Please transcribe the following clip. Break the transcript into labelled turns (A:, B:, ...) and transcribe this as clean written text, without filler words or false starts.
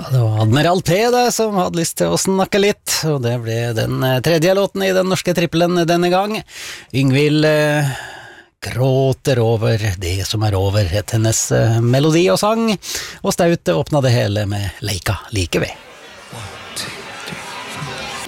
A: det var Admiral P det som hadde lyst til å snakke litt, og det ble den tredje låten i den norske trippelen denne gang. Yngvild gråter over det som over, het hennes melodi og sang, og Staut åpna det hele med Leika like ved.